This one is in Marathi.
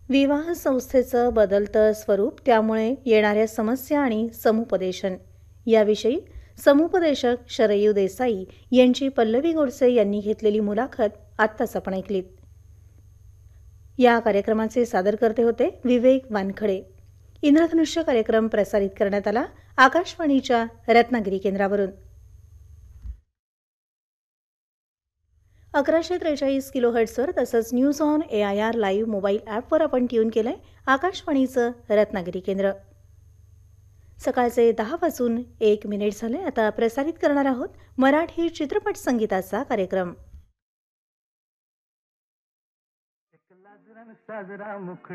विवाह संस्थेचं बदलतं स्वरूप, त्यामुळे येणाऱ्या समस्या आणि समुपदेशन याविषयी समुपदेशक शरयू देसाई यांची पल्लवी गोडसे यांनी घेतलेली मुलाखत आत्ताच आपण ऐकलीत. या कार्यक्रमाचे सादरकर्ते होते विवेक वानखडे. इंद्रधनुष्य कार्यक्रम प्रसारित करण्यात आला आकाशवाणीच्या रत्नागिरी केंद्रावरून. 1143 किलोहर्ट्झवर तसंच news on AIR live mobile ॲपवर आपण ट्यून केलंय आकाशवाणीचं रत्नागिरी केंद्र. सकाळचे 10:01 झाले. आता प्रसारित करणार आहोत मराठी चित्रपट संगीताचा कार्यक्रम. साजरा मुखडा